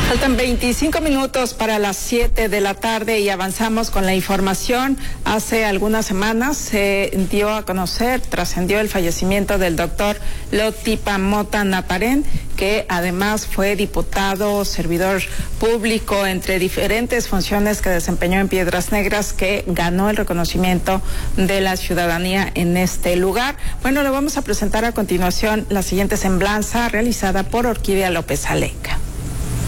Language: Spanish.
Faltan 25 minutos para las 7 de la tarde y avanzamos con la información. Hace algunas semanas se dio a conocer, trascendió el fallecimiento del doctor Lotipa Mota Naparén, que además fue diputado, servidor público, entre diferentes funciones que desempeñó en Piedras Negras, que ganó el reconocimiento de la ciudadanía en este lugar. Bueno, le vamos a presentar a continuación la siguiente semblanza realizada por Orquídea López Aleca.